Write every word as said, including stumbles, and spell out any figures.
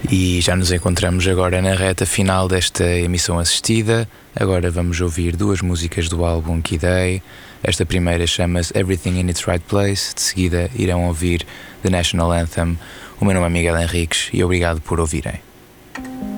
E já nos encontramos agora na reta final desta emissão assistida. Agora vamos ouvir duas músicas do álbum Key Day. Esta primeira chama-se Everything in Its Right Place. De seguida irão ouvir The National Anthem. O meu nome é Miguel Henriques e obrigado por ouvirem.